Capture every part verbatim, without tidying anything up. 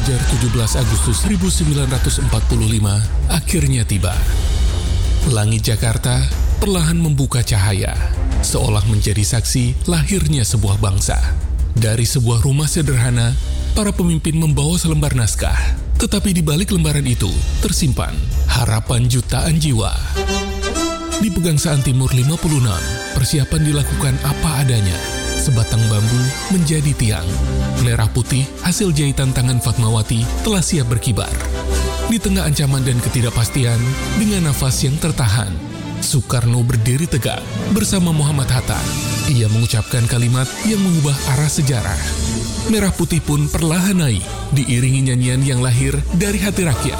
Fajar tujuh belas Agustus seribu sembilan ratus empat puluh lima akhirnya tiba. Langit Jakarta perlahan membuka cahaya, seolah menjadi saksi lahirnya sebuah bangsa. Dari sebuah rumah sederhana, para pemimpin membawa selembar naskah. Tetapi di balik lembaran itu tersimpan harapan jutaan jiwa. Di Pegangsaan Timur lima puluh enam, persiapan dilakukan apa adanya. Sebatang bambu menjadi tiang. Merah putih hasil jahitan tangan Fatmawati telah siap berkibar. Di tengah ancaman dan ketidakpastian, dengan nafas yang tertahan, Soekarno berdiri tegak bersama Muhammad Hatta. Ia mengucapkan kalimat yang mengubah arah sejarah. Merah putih pun perlahan naik, diiringi nyanyian yang lahir dari hati rakyat.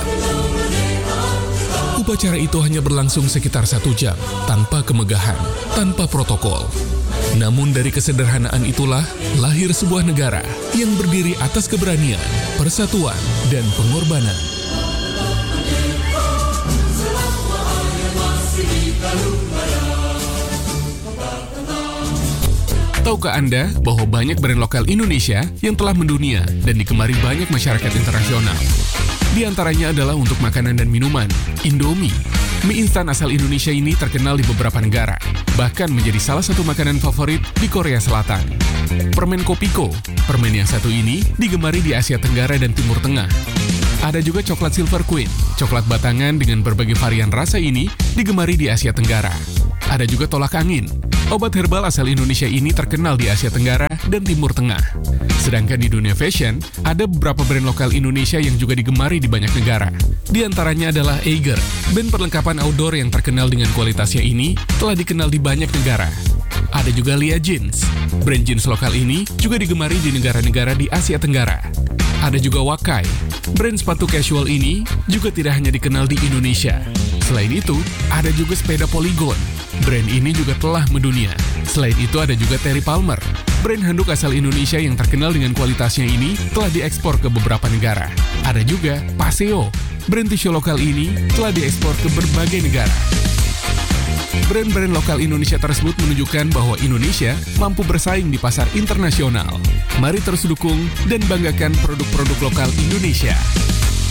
Upacara itu hanya berlangsung sekitar satu jam, tanpa kemegahan, tanpa protokol. Namun dari kesederhanaan itulah lahir sebuah negara yang berdiri atas keberanian, persatuan, dan pengorbanan. Tahukah Anda bahwa banyak brand lokal Indonesia yang telah mendunia dan digemari banyak masyarakat internasional? Di antaranya adalah untuk makanan dan minuman, Indomie. Mie instan asal Indonesia ini terkenal di beberapa negara, bahkan menjadi salah satu makanan favorit di Korea Selatan. Permen Kopiko, permen yang satu ini digemari di Asia Tenggara dan Timur Tengah. Ada juga coklat Silver Queen, coklat batangan dengan berbagai varian rasa ini digemari di Asia Tenggara. Ada juga tolak angin, obat herbal asal Indonesia ini terkenal di Asia Tenggara dan Timur Tengah. Sedangkan di dunia fashion, ada beberapa brand lokal Indonesia yang juga digemari di banyak negara. Di antaranya adalah Eiger, brand perlengkapan outdoor yang terkenal dengan kualitasnya ini telah dikenal di banyak negara. Ada juga Lia Jeans, brand jeans lokal ini juga digemari di negara-negara di Asia Tenggara. Ada juga Wakai, brand sepatu casual ini juga tidak hanya dikenal di Indonesia. Selain itu, ada juga sepeda Polygon. Brand ini juga telah mendunia. Selain itu ada juga Terry Palmer, brand handuk asal Indonesia yang terkenal dengan kualitasnya ini telah diekspor ke beberapa negara. Ada juga Paseo, brand tisu lokal ini telah diekspor ke berbagai negara. Brand-brand lokal Indonesia tersebut menunjukkan bahwa Indonesia mampu bersaing di pasar internasional. Mari terus dukung dan banggakan produk-produk lokal Indonesia.